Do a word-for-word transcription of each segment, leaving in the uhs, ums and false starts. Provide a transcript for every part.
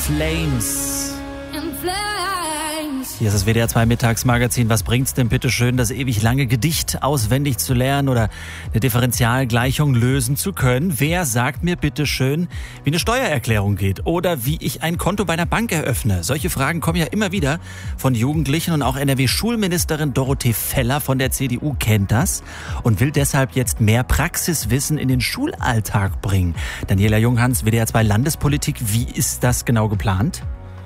Flames. Hier ist das W D R zwei Mittagsmagazin. Was bringt's denn bitte schön, das ewig lange Gedicht auswendig zu lernen oder eine Differentialgleichung lösen zu können? Wer sagt mir bitte schön, wie eine Steuererklärung geht oder wie ich ein Konto bei einer Bank eröffne? Solche Fragen kommen ja immer wieder von Jugendlichen und auch N R W-Schulministerin Dorothee Feller von der C D U kennt das und will deshalb jetzt mehr Praxiswissen in den Schulalltag bringen. Daniela Junghans, W D R zwei Landespolitik, wie ist das genau geplant?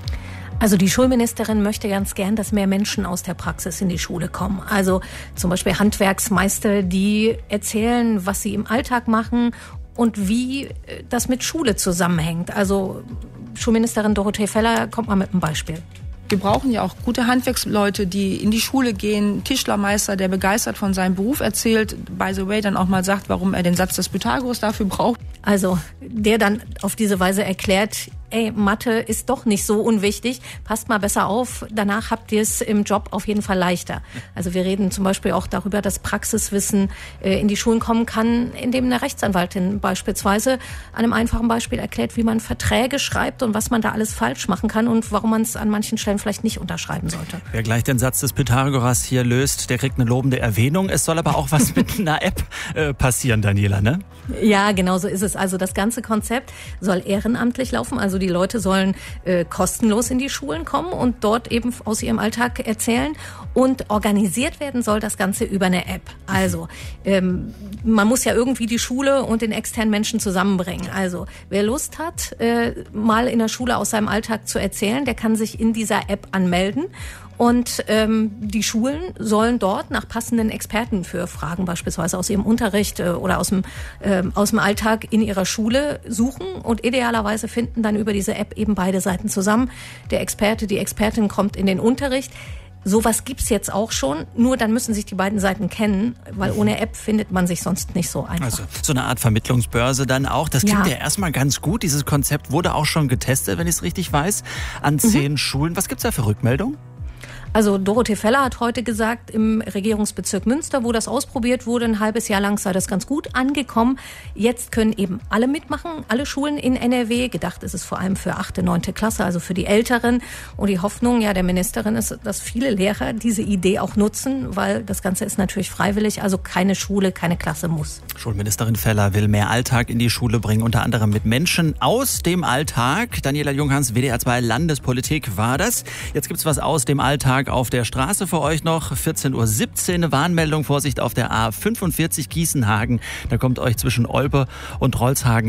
Also die Schulministerin möchte ganz gern, dass mehr Menschen aus der Praxis in die Schule kommen. Also zum Beispiel Handwerksmeister, die erzählen, was sie im Alltag machen und wie das mit Schule zusammenhängt. Also Schulministerin Dorothee Feller kommt mal mit einem Beispiel. Wir brauchen ja auch gute Handwerksleute, die in die Schule gehen. Tischlermeister, der begeistert von seinem Beruf erzählt, by the way, dann auch mal sagt, warum er den Satz des Pythagoras dafür braucht. Also der dann auf diese Weise erklärt, ey, Mathe ist doch nicht so unwichtig, passt mal besser auf, danach habt ihr es im Job auf jeden Fall leichter. Also wir reden zum Beispiel auch darüber, dass Praxiswissen äh, in die Schulen kommen kann, indem eine Rechtsanwaltin beispielsweise an einem einfachen Beispiel erklärt, wie man Verträge schreibt und was man da alles falsch machen kann und warum man es an manchen Stellen vielleicht nicht unterschreiben sollte. Wer gleich den Satz des Pythagoras hier löst, der kriegt eine lobende Erwähnung. Es soll aber auch was mit einer App äh, passieren, Daniela, ne? Ja, genau so ist es. Also das ganze Konzept soll ehrenamtlich laufen. Also die Leute sollen äh, kostenlos in die Schulen kommen und dort eben aus ihrem Alltag erzählen. Und organisiert werden soll das Ganze über eine App. Also ähm, man muss ja irgendwie die Schule und den externen Menschen zusammenbringen. Also wer Lust hat, äh, mal in der Schule aus seinem Alltag zu erzählen, der kann sich in dieser App anmelden. Und ähm, die Schulen sollen dort nach passenden Experten für Fragen beispielsweise aus ihrem Unterricht äh, oder aus dem, äh, aus dem Alltag in ihrer Schule suchen. Und idealerweise finden dann über diese App eben beide Seiten zusammen. Der Experte, die Expertin kommt in den Unterricht. Sowas gibt's jetzt auch schon, nur dann müssen sich die beiden Seiten kennen, weil ohne App findet man sich sonst nicht so einfach. Also so eine Art Vermittlungsbörse dann auch. Das klingt ja, ja erstmal ganz gut. Dieses Konzept wurde auch schon getestet, wenn ich es richtig weiß, an zehn mhm. Schulen. Was gibt's da für Rückmeldungen? Also Dorothee Feller hat heute gesagt, im Regierungsbezirk Münster, wo das ausprobiert wurde, ein halbes Jahr lang sei das ganz gut angekommen. Jetzt können eben alle mitmachen, alle Schulen in N R W. Gedacht ist es vor allem für achte, neunte Klasse, also für die Älteren. Und die Hoffnung ja der Ministerin ist, dass viele Lehrer diese Idee auch nutzen, weil das Ganze ist natürlich freiwillig, also keine Schule, keine Klasse muss. Schulministerin Feller will mehr Alltag in die Schule bringen, unter anderem mit Menschen aus dem Alltag. Daniela Junghans, W D R zwei Landespolitik war das. Jetzt gibt's was aus dem Alltag auf der Straße für euch noch. vierzehn Uhr siebzehn, eine Warnmeldung, Vorsicht auf der A fünfundvierzig Gießenhagen. Da kommt euch zwischen Olpe und Rolzhagen